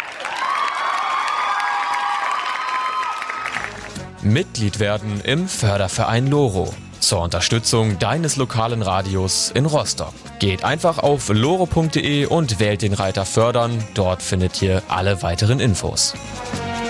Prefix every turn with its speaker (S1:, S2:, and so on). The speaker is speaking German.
S1: Mitglied werden im Förderverein Loro. Zur Unterstützung deines lokalen Radios in Rostock. Geht einfach auf loro.de und wählt den Reiter Fördern. Dort findet ihr alle weiteren Infos.